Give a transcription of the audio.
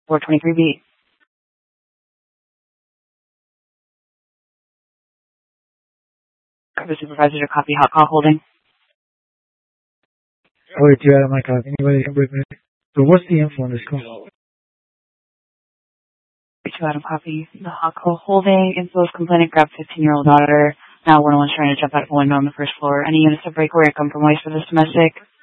423B. Cover supervisor to copy hot call holding. Oh, wait, you out of my copy. Anybody can break me. So what's the info on this call? 2 Adam copy. The hot call holding. Info is complaining grabbed 15-year-old daughter. Now 101's trying to jump out of a window on the first floor. Any units of breakaway or compromise for this domestic?